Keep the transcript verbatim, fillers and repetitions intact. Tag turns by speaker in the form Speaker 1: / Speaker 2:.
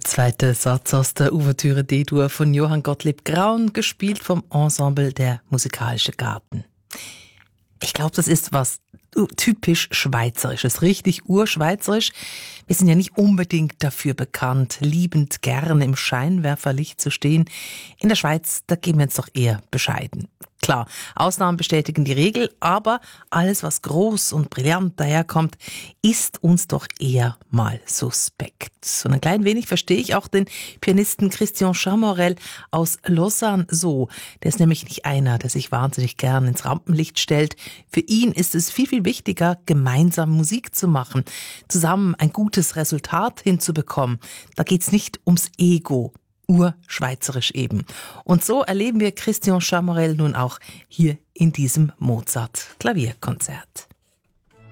Speaker 1: zweite Satz aus der Ouvertüre D-Dur von Johann Gottlieb Graun, gespielt vom Ensemble Der Musikalische Garten. Ich glaube, das ist was typisch Schweizerisches, richtig urschweizerisch. Wir sind ja nicht unbedingt dafür bekannt, liebend gern im Scheinwerferlicht zu stehen. In der Schweiz, da gehen wir uns doch eher bescheiden. Klar, Ausnahmen bestätigen die Regel, aber alles, was groß und brillant daherkommt, ist uns doch eher mal suspekt. Und ein klein wenig verstehe ich auch den Pianisten Christian Chamorel aus Lausanne so. Der ist nämlich nicht einer, der sich wahnsinnig gern ins Rampenlicht stellt. Für ihn ist es viel, viel wichtiger, gemeinsam Musik zu machen, zusammen ein gutes Resultat hinzubekommen. Da geht's nicht ums Ego. Urschweizerisch eben. Und so erleben wir Christian Chamorel nun auch hier in diesem Mozart-Klavierkonzert.